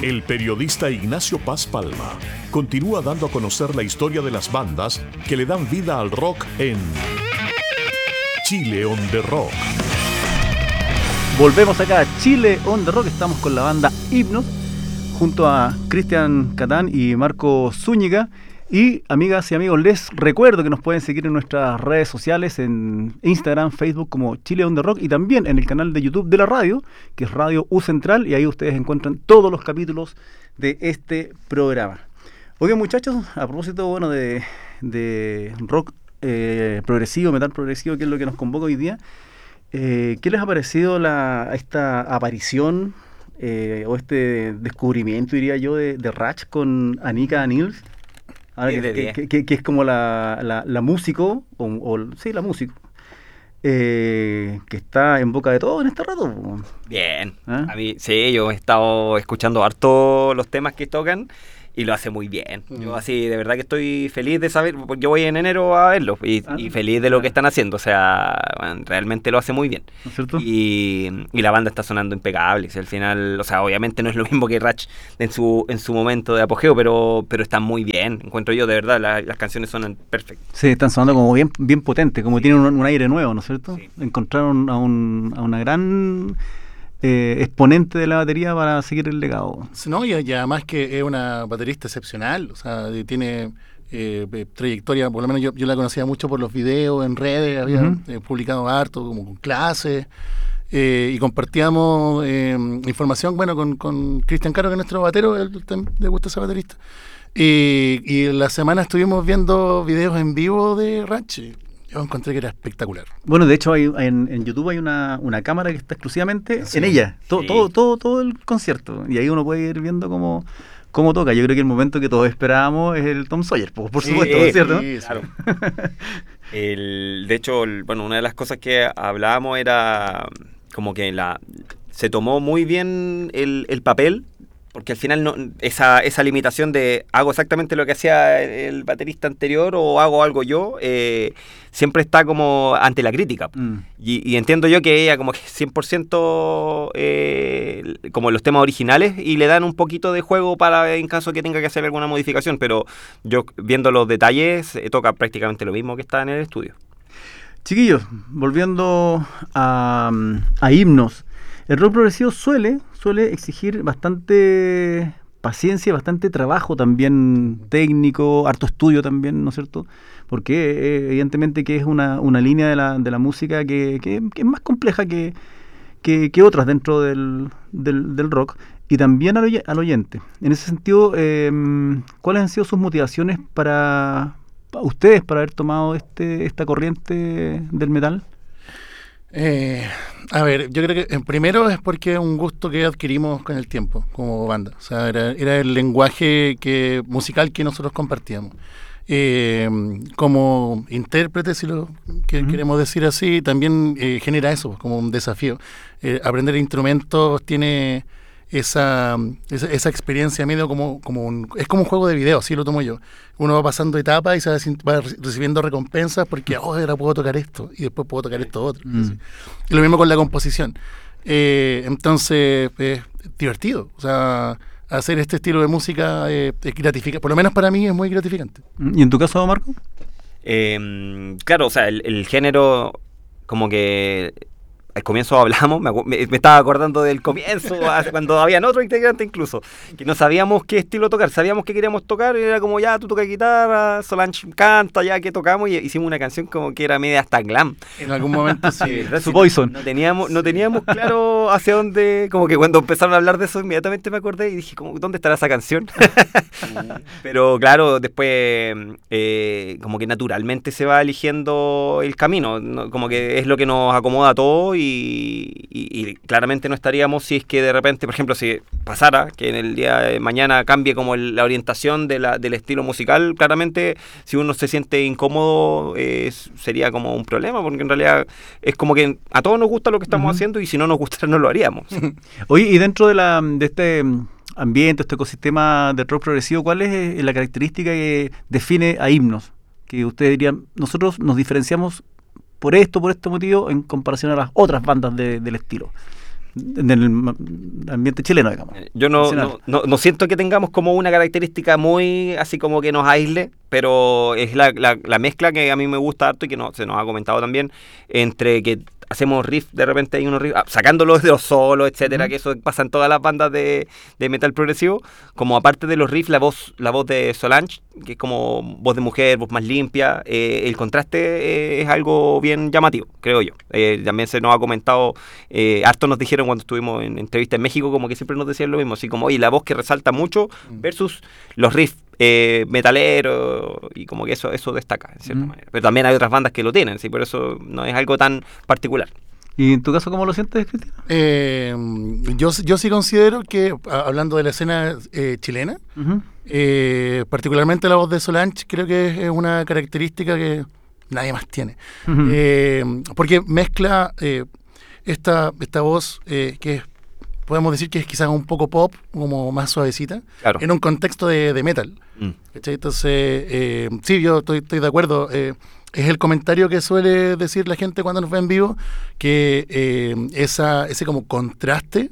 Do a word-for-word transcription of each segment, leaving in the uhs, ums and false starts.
El periodista Ignacio Paz Palma continúa dando a conocer la historia de las bandas que le dan vida al rock en Chile on the Rock. Volvemos acá a Chile on the Rock. Estamos con la banda Himnos junto a Cristian Catán y Marco Zúñiga. Y amigas y amigos, les recuerdo que nos pueden seguir en nuestras redes sociales, en Instagram, Facebook como Chile on the Rock, y también en el canal de YouTube de la radio, que es Radio U Central, y ahí ustedes encuentran todos los capítulos de este programa. Oigan, muchachos, a propósito bueno de, de rock eh, progresivo, metal progresivo, que es lo que nos convoca hoy día, eh, ¿qué les ha parecido la, esta aparición eh, o este descubrimiento, diría yo, de, de Ratch con Annika Nils? Ahora que, que, que, que es como la, la, la músico, o, o sí, la músico, eh, que está en boca de todo en este rato. Bien, ¿Ah? A mí, sí, yo he estado escuchando harto los temas que tocan y lo hace muy bien. Mm. Yo así, de verdad que estoy feliz de saber, porque yo voy en enero a verlo y, ah, y feliz de lo que están haciendo, o sea, bueno, realmente lo hace muy bien. ¿No es cierto? Y, y la banda está sonando impecable, y al final, o sea, obviamente no es lo mismo que Ratch en su en su momento de apogeo, pero pero están muy bien, encuentro yo, de verdad, la, las canciones suenan perfectas. Sí, están sonando como bien bien potentes, como sí. Tienen un, un aire nuevo, ¿no es cierto? Sí. Encontraron a, un, a una gran... Eh, exponente de la batería para seguir el legado. No, y, y además que es una baterista excepcional, o sea, tiene eh, trayectoria, por lo menos yo, yo la conocía mucho por los videos en redes, había uh-huh. eh, publicado harto, como con clases, eh, y compartíamos eh, información, bueno, con, con Cristian Caro, que es nuestro batero, él, él, le gusta esa baterista, y, y la semana estuvimos viendo videos en vivo de Ratch. Yo encontré que era espectacular. Bueno, de hecho hay en, en YouTube hay una, una cámara que está exclusivamente sí. en ella, todo, sí. todo, todo, todo el concierto, y ahí uno puede ir viendo cómo, cómo toca. Yo creo que el momento que todos esperábamos es el Tom Sawyer, por, por supuesto, ¿no es cierto? Sí, claro. el, de hecho, el, bueno, una de las cosas que hablábamos era como que la se tomó muy bien el, el papel, porque al final no, esa, esa limitación de hago exactamente lo que hacía el baterista anterior o hago algo yo, eh, siempre está como ante la crítica. Mm. Y, y entiendo yo que ella como que cien por ciento eh, como los temas originales, y le dan un poquito de juego para en caso que tenga que hacer alguna modificación, pero yo viendo los detalles eh, toca prácticamente lo mismo que está en el estudio. Chiquillos, volviendo a, a Himnos, el rock progresivo suele, suele exigir bastante paciencia, bastante trabajo también técnico, harto estudio también, ¿no es cierto? Porque eh, evidentemente que es una, una línea de la, de la música que, que, que es más compleja que, que, que otras dentro del, del, del rock, y también al, oy- al oyente. En ese sentido, eh, ¿cuáles han sido sus motivaciones para, para ustedes para haber tomado este esta corriente del metal? Eh, a ver, yo creo que en primero es porque es un gusto que adquirimos con el tiempo como banda, o sea, era, era el lenguaje que musical que nosotros compartíamos. Eh, como intérprete, si lo que uh-huh. queremos decir así, también eh, genera eso como un desafío. Eh, aprender instrumentos tiene esa, esa, esa experiencia medio como, como un, es como un juego de video, así lo tomo yo. Uno va pasando etapas y se va, va recibiendo recompensas porque oh, ahora puedo tocar esto y después puedo tocar esto otro. Mm. Y lo mismo con la composición. Eh, entonces, es eh, divertido. O sea, hacer este estilo de música eh, es gratificante. Por lo menos para mí es muy gratificante. ¿Y en tu caso, Marco? Eh, claro, o sea, el, el género como que... Al comienzo hablamos, me, me, me estaba acordando del comienzo, cuando habían otro integrante incluso, que no sabíamos qué estilo tocar, sabíamos que queríamos tocar, y era como ya, tú tocas guitarra, Solange canta, ya que tocamos, y hicimos una canción como que era media hasta glam. En algún momento sí. Su Poison. No teníamos, no teníamos claro hacia dónde, como que cuando empezaron a hablar de eso, inmediatamente me acordé y dije, como, ¿dónde estará esa canción? Pero claro, después, eh, como que naturalmente se va eligiendo el camino, ¿no? Como que es lo que nos acomoda a todos. Y Y, y, y claramente no estaríamos si es que de repente, por ejemplo, si pasara que en el día de mañana cambie como el, la orientación de la, del estilo musical, claramente si uno se siente incómodo eh, sería como un problema, porque en realidad es como que a todos nos gusta lo que estamos uh-huh. haciendo, y si no nos gustara no lo haríamos. Oye, y dentro de, la, de este ambiente, este ecosistema de rock progresivo, ¿cuál es la característica que define a Himnos? Que ustedes dirían, nosotros nos diferenciamos por esto, por este motivo, en comparación a las otras bandas de, del estilo. en el ambiente chileno, digamos. Yo no, no, no, no siento que tengamos como una característica muy así como que nos aísle, pero es la, la, la mezcla que a mí me gusta harto y que no, se nos ha comentado también, entre que hacemos riff, de repente hay unos riffs, ah, sacándolos de los solos, etcétera, uh-huh. que eso pasa en todas las bandas de, de metal progresivo, como aparte de los riffs, la voz la voz de Solange, que es como voz de mujer, voz más limpia, eh, el contraste eh, es algo bien llamativo, creo yo. Eh, también se nos ha comentado, eh, harto nos dijeron cuando estuvimos en entrevista en México, como que siempre nos decían lo mismo, así como, oye, la voz que resalta mucho versus los riffs eh, metaleros, y como que eso eso destaca, en cierta mm. manera. Pero también hay otras bandas que lo tienen, ¿sí? Por eso no es algo tan particular. ¿Y en tu caso cómo lo sientes, Cristian? Eh, yo, yo sí considero que, hablando de la escena eh, chilena, uh-huh. eh, particularmente la voz de Solange, creo que es una característica que nadie más tiene. Uh-huh. Eh, porque mezcla eh, esta, esta voz eh, que es, podemos decir que es quizás un poco pop, como más suavecita, claro. en un contexto de, de metal. Mm. Entonces, eh, sí, yo estoy, estoy de acuerdo. Eh, es el comentario que suele decir la gente cuando nos ve en vivo, que eh, esa, ese como contraste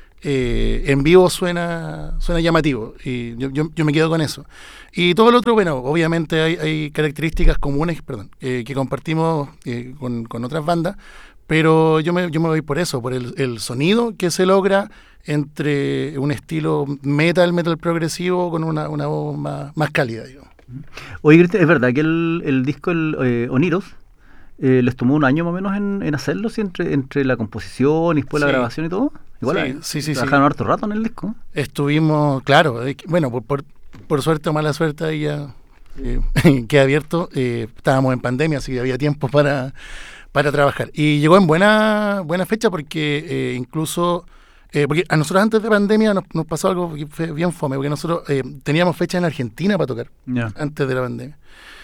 eh, en vivo suena, suena llamativo. Y yo, yo, yo me quedo con eso. Y todo lo otro, bueno, obviamente hay, hay características comunes, perdón, eh, que compartimos eh, con, con otras bandas, pero yo me, yo me voy por eso, por el, el sonido que se logra entre un estilo metal, metal progresivo con una, una voz más, más cálida, digamos. Oye, Cristian, ¿es verdad que el, el disco el, eh, Oniros eh, les tomó un año más o menos en, en hacerlo, ¿sí? entre, entre la composición y después sí. la grabación y todo? Igual, sí, eh, sí, sí. Trabajaron sí. harto rato en el disco. Estuvimos, claro, eh, bueno, por, por, por suerte o mala suerte ahí ya eh, queda abierto. Eh, estábamos en pandemia, así que había tiempo para... para trabajar. Y llegó en buena buena fecha porque eh, incluso, eh, porque a nosotros antes de pandemia nos, nos pasó algo que fue bien fome, porque nosotros eh, teníamos fecha en Argentina para tocar, yeah. antes de la pandemia.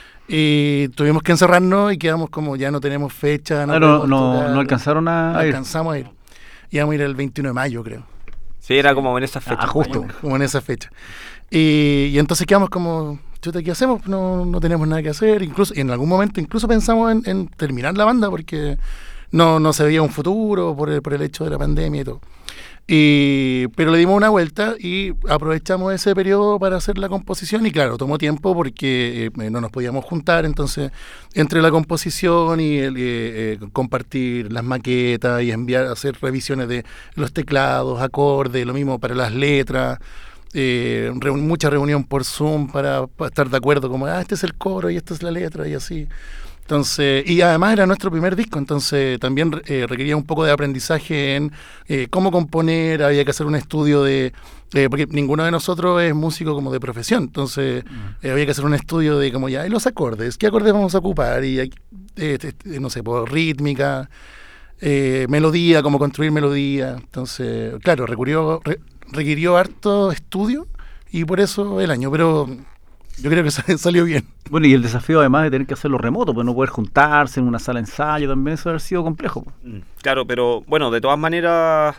Y tuvimos que encerrarnos y quedamos como ya no tenemos fecha. No, ah, no, no, no alcanzaron a, no a ir. alcanzamos a ir. Íbamos a ir el veintiuno de mayo, creo. Sí, era como en esa fecha. Ah, justo. Como en esa fecha. Y, y entonces quedamos como... chuta, ¿qué hacemos? No, no tenemos nada que hacer. Incluso en algún momento incluso pensamos en, en terminar la banda porque no, no se veía un futuro por el, por el hecho de la pandemia y todo. Y, pero le dimos una vuelta y aprovechamos ese periodo para hacer la composición y claro, tomó tiempo porque eh, no nos podíamos juntar, entonces entre la composición y el, eh, eh, compartir las maquetas y enviar, hacer revisiones de los teclados, acordes, lo mismo para las letras. Eh, reun- mucha reunión por Zoom para, para estar de acuerdo como, ah, este es el coro y esta es la letra y así. Entonces, y además era nuestro primer disco, entonces también eh, requería un poco de aprendizaje en eh, cómo componer, había que hacer un estudio de, eh, porque ninguno de nosotros es músico como de profesión, entonces mm. eh, había que hacer un estudio de como ya, y los acordes, ¿qué acordes vamos a ocupar? Y eh, eh, no sé, por rítmica, eh, melodía, cómo construir melodía, entonces, claro, recurrió... Re, requirió harto estudio y por eso el año, pero yo creo que salió bien. Bueno, y el desafío además de tener que hacerlo remoto, pues no poder juntarse en una sala de ensayo, también eso ha sido complejo. Claro, pero bueno, de todas maneras,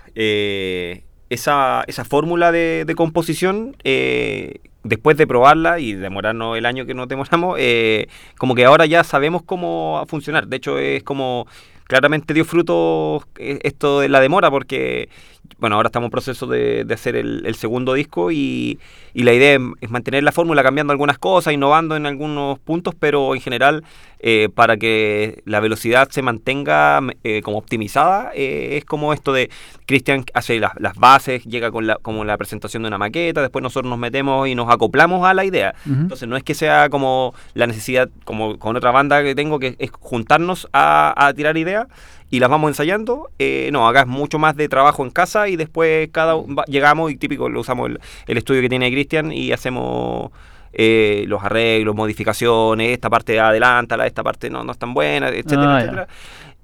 eh, esa, esa fórmula de, de composición, eh, después de probarla y demorarnos el año que nos demoramos, eh, como que ahora ya sabemos cómo va a funcionar. De hecho, es como... claramente dio fruto esto de la demora porque, bueno, ahora estamos en proceso de, de hacer el, el segundo disco y, y la idea es, es mantener la fórmula, cambiando algunas cosas, innovando en algunos puntos, pero en general eh, para que la velocidad se mantenga eh, como optimizada, eh, es como esto de Cristian hace las, las bases, llega con la, como la presentación de una maqueta, después nosotros nos metemos y nos acoplamos a la idea. Uh-huh. Entonces no es que sea como la necesidad, como con otra banda que tengo, que es juntarnos a, a tirar ideas y las vamos ensayando. Eh, no, acá es mucho más de trabajo en casa y después cada va, llegamos y típico lo usamos el, el estudio que tiene Cristian y hacemos eh, los arreglos, modificaciones, esta parte adelántala, esta parte no, no es tan buena, etcétera, ah, etcétera.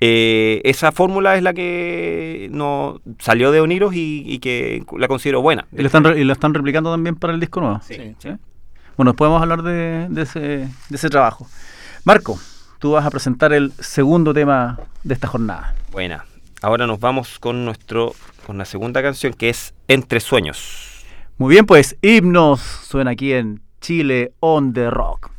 Eh, esa fórmula es la que no salió de Oniros y, y que la considero buena. ¿Y la están, re, y la están replicando también para el disco nuevo? Sí. sí. ¿Sí? Bueno, después vamos a hablar de, de, ese, de ese trabajo. Marco, tú vas a presentar el segundo tema de esta jornada. Buena. Ahora nos vamos con nuestro con la segunda canción, que es Entre Sueños. Muy bien, pues Himnos suena aquí en Chile on the Rock.